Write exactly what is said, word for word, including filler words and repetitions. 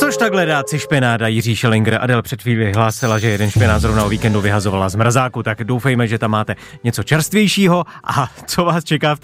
Což takhle dáci špenáda Jiří Schellinger. Adel před chvíli hlásila, že jeden špenát zrovna o víkendu vyhazovala z mrazáku, tak doufejme, že tam máte něco čerstvějšího. A co vás čeká v